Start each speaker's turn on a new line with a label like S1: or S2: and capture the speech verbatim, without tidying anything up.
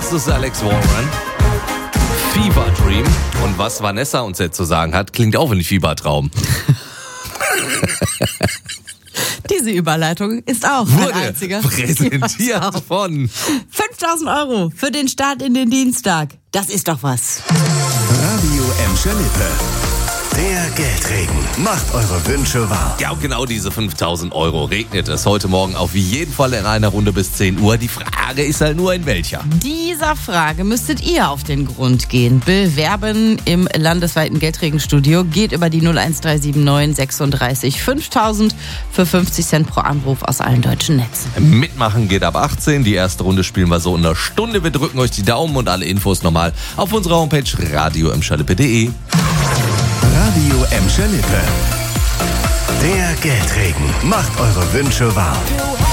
S1: Das ist Alex Warren. Fever Dream. Und was Vanessa uns jetzt zu sagen hat, klingt auch wie ein Fiebertraum.
S2: Diese Überleitung ist auch
S1: Wurde
S2: ein einziger.
S1: präsentiert von
S2: fünftausend Euro für den Start in den Dienstag. Das ist doch was.
S3: Radio Emscher Lippe. Der Geldregen macht eure Wünsche wahr.
S1: Ja, genau diese fünftausend Euro regnet es heute Morgen auf jeden Fall in einer Runde bis zehn Uhr. Die Frage ist halt nur, in welcher.
S2: Dieser Frage müsstet ihr auf den Grund gehen. Bewerben im landesweiten Geldregenstudio geht über die null eins drei sieben neun sechsunddreißig fünftausend für fünfzig Cent pro Anruf aus allen deutschen Netzen.
S1: Mitmachen geht ab achtzehn. Die erste Runde spielen wir so in einer Stunde. Wir drücken euch die Daumen und alle Infos nochmal auf unserer Homepage radio emscher lippe punkt de.
S3: Radio Emscher Lippe. Der Geldregen macht eure Wünsche wahr.